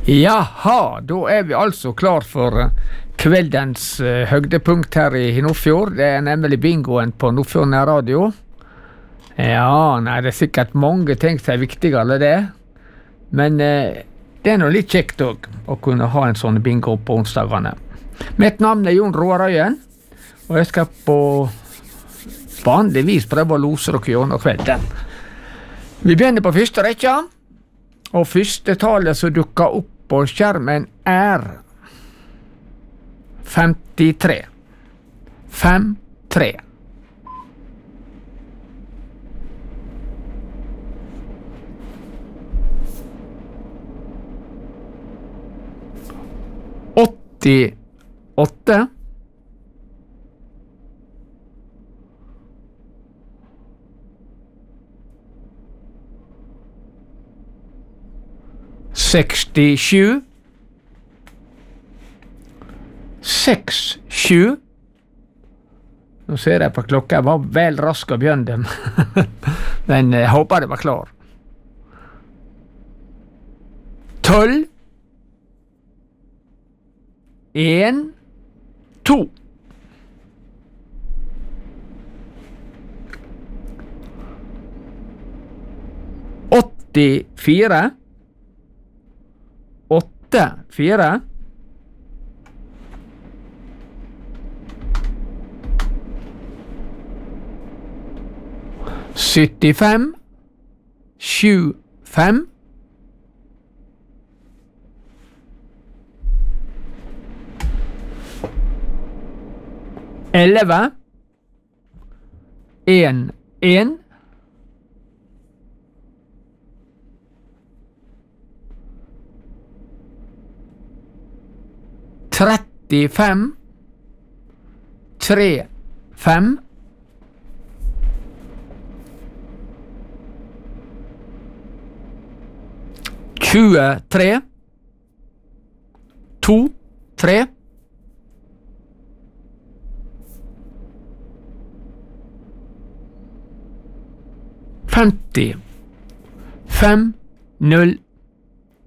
Jaha, da vi altså klar for kveldens høydepunkt her i Nordfjord. Det nemlig bingoen på Nordfjord nærradio. Ja, nei, det sikkert mange ting som viktigere enn det. Men det nå litt kjekt også, å kunne ha en sånn bingo på onsdagene. Mitt navn Jon Roar Øyen, og jeg skal på vanlig vis prøve å lose dere gjennom kvelden. Vi begynner på første rekka, og første tallet som dukker opp på skjermen 53. 53. Åtte. Sekstisju. 67. Nå ser jeg på klokka, jeg var vel rask å begynne, men jeg håper det var klar. 12. 1, 2. 84. 84. 75. 75. 11. 1, 1. 35. 3, 5. 23. 2, 3. 50. 5, 0,